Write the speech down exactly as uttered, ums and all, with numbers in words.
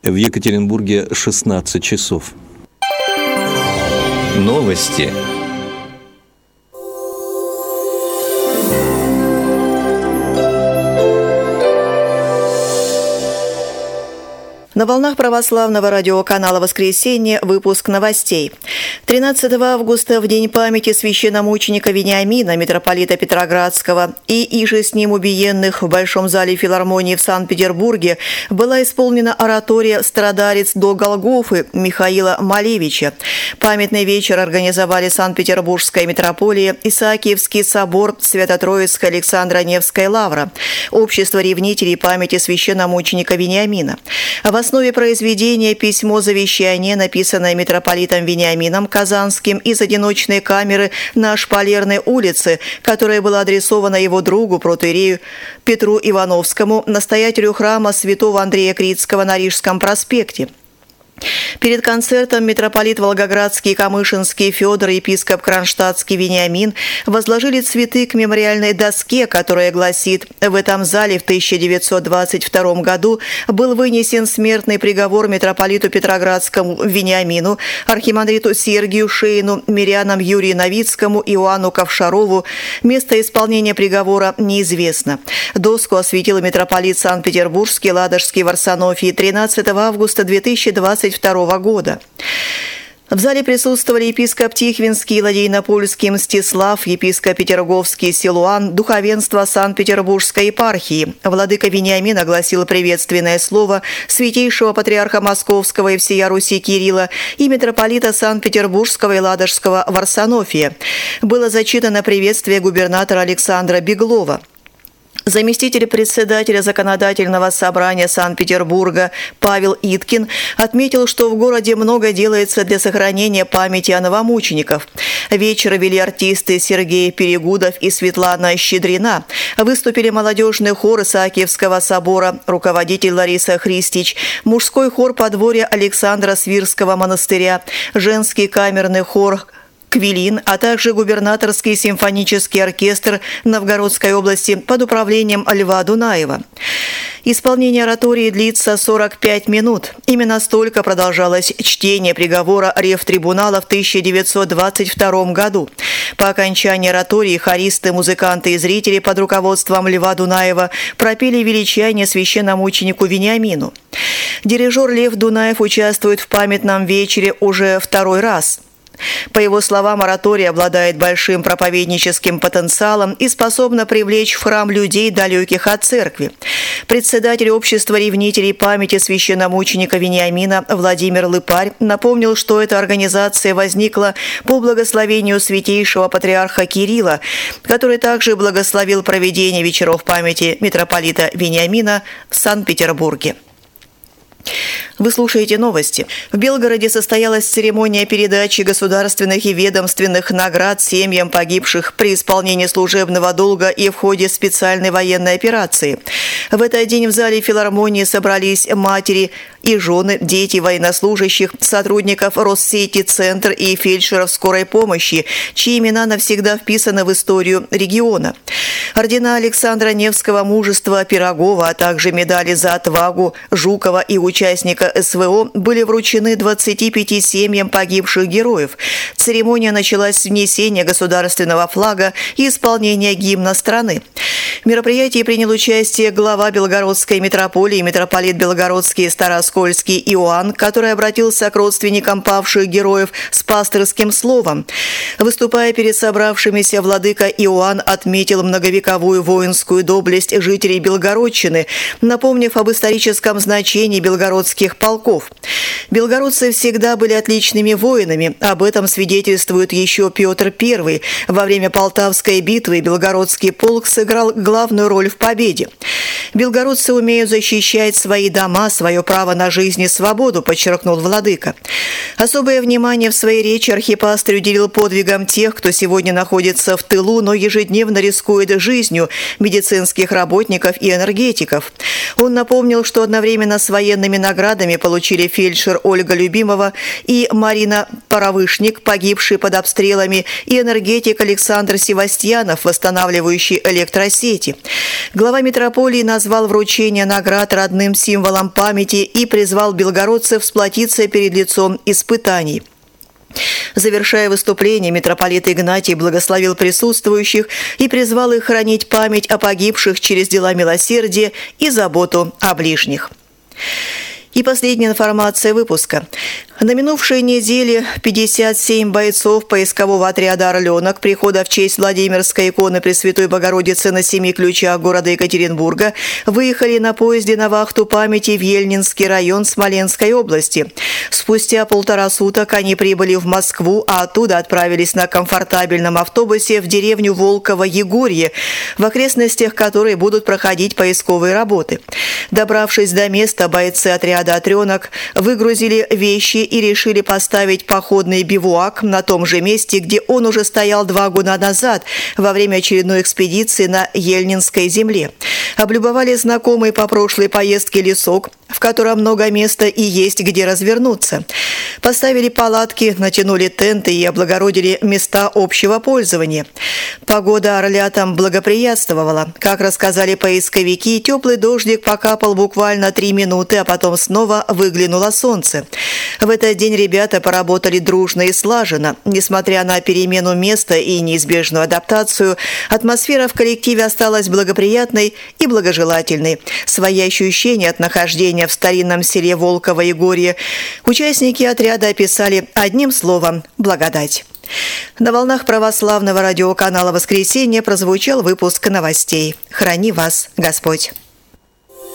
В Екатеринбурге шестнадцать часов. Новости. На волнах православного радиоканала «Воскресенье» выпуск новостей. тринадцатого августа, в день памяти священномученика Вениамина, митрополита Петроградского, и иже с ним убиенных в Большом зале филармонии в Санкт-Петербурге, была исполнена оратория «Страдалец до Голгофы» Михаила Малевича. Памятный вечер организовали Санкт-Петербургская митрополия, Исаакиевский собор, Свято-Троицкая Александро-Невская лавра, Общество ревнителей памяти священномученика Вениамина. В основе произведения письмо завещания, написанное митрополитом Вениамином Казанским из одиночной камеры на Шпалерной улице, которое было адресовано его другу, протоиерею Петру Ивановскому, настоятелю храма святого Андрея Критского на Рижском проспекте. Перед концертом митрополит Волгоградский и Камышинский Федор, епископ Кронштадтский Вениамин возложили цветы к мемориальной доске, которая гласит: «В этом зале в тысяча девятьсот двадцать втором году был вынесен смертный приговор митрополиту Петроградскому Вениамину, архимандриту Сергию Шейну, мирянам Юрию Новицкому, Иоанну Ковшарову. Место исполнения приговора неизвестно». Доску осветил митрополит Санкт-Петербургский, Ладожский, Варсонофий тринадцатого августа две тысячи двадцать второго года. В зале присутствовали епископ Тихвинский, Ладейнопольский Мстислав, епископ Петерговский Силуан, духовенство Санкт-Петербургской епархии. Владыка Вениамин огласил приветственное слово святейшего патриарха Московского и всея Руси Кирилла и митрополита Санкт-Петербургского и Ладожского Варсонофия. Было зачитано приветствие губернатора Александра Беглова. Заместитель председателя Законодательного собрания Санкт-Петербурга Павел Иткин отметил, что в городе много делается для сохранения памяти о новомучениках. Вечер вели артисты Сергей Перегудов и Светлана Щедрина. Выступили молодежный хор Исаакиевского собора, руководитель Лариса Христич, мужской хор подворья Александра Свирского монастыря, женский камерный хор «Квилин», а также губернаторский симфонический оркестр Новгородской области под управлением Льва Дунаева. Исполнение оратории длится сорок пять минут. Именно столько продолжалось чтение приговора Ревтрибунала в тысяча девятьсот двадцать втором году. По окончании оратории хористы, музыканты и зрители под руководством Льва Дунаева пропели величание священномученику Вениамину. Дирижер Лев Дунаев участвует в памятном вечере уже второй раз. По его словам, оратория обладает большим проповедническим потенциалом и способна привлечь в храм людей, далеких от церкви. Председатель общества ревнителей памяти священномученика Вениамина Владимир Лыпарь напомнил, что эта организация возникла по благословению святейшего патриарха Кирилла, который также благословил проведение вечеров памяти митрополита Вениамина в Санкт-Петербурге. Вы слушаете новости. В Белгороде состоялась церемония передачи государственных и ведомственных наград семьям погибших при исполнении служебного долга и в ходе специальной военной операции. В этот день в зале филармонии собрались матери и жены, дети военнослужащих, сотрудников Россети «Центр» и фельдшеров скорой помощи, чьи имена навсегда вписаны в историю региона. Ордена Александра Невского мужества Пирогова, а также медали за отвагу Жукова и участника СВО были вручены двадцати пяти семьям погибших героев. Церемония началась с внесения государственного флага и исполнения гимна страны. В мероприятии принял участие глава Белгородской митрополии, митрополит Белгородский и Староскольский Иоанн, который обратился к родственникам павших героев с пастырским словом. Выступая перед собравшимися, владыка Иоанн отметил многовековую воинскую доблесть жителей Белгородчины, напомнив об историческом значении белгородских полков. Белгородцы всегда были отличными воинами. Об этом свидетельствует еще Петр Первый. Во время Полтавской битвы Белгородский полк сыграл главную роль в победе. Белгородцы умеют защищать свои дома, свое право на жизнь и свободу, подчеркнул владыка. Особое внимание в своей речи архипастырь уделил подвигам тех, кто сегодня находится в тылу, но ежедневно рискует жизнью медицинских работников и энергетиков. Он напомнил, что одновременно с военными наградами травмами получили фельдшер Ольга Любимова и Марина Паровышник, погибшие под обстрелами, и энергетик Александр Севастьянов, восстанавливающий электросети. Глава митрополии назвал вручение наград родным символом памяти и призвал белгородцев сплотиться перед лицом испытаний. Завершая выступление, митрополит Игнатий благословил присутствующих и призвал их хранить память о погибших через дела милосердия и заботу о ближних. И последняя информация выпуска. На минувшей неделе пятьдесят семь бойцов поискового отряда «Орленок» прихода в честь Владимирской иконы Пресвятой Богородицы на семи ключах города Екатеринбурга выехали на поезде на вахту памяти в Ельнинский район Смоленской области. Спустя полтора суток они прибыли в Москву, а оттуда отправились на комфортабельном автобусе в деревню Волково-Егорье, в окрестностях которой будут проходить поисковые работы. Добравшись до места, бойцы отряда «Орленок» выгрузили вещи и решили поставить походный бивуак на том же месте, где он уже стоял два года назад во время очередной экспедиции на Ельнинской земле. Облюбовали знакомый по прошлой поездке лесок, в котором много места и есть где развернуться. Поставили палатки, натянули тенты и облагородили места общего пользования. Погода орлятам благоприятствовала. Как рассказали поисковики, теплый дождик покапал буквально три минуты, а потом снова выглянуло солнце. В этот день ребята поработали дружно и слаженно. Несмотря на перемену места и неизбежную адаптацию, атмосфера в коллективе осталась благоприятной и благожелательной. Свои ощущения от нахождения в старинном селе Волково-Егорье участники отряда описали одним словом «благодать». На волнах православного радиоканала «Воскресенье» прозвучал выпуск новостей. Храни вас Господь!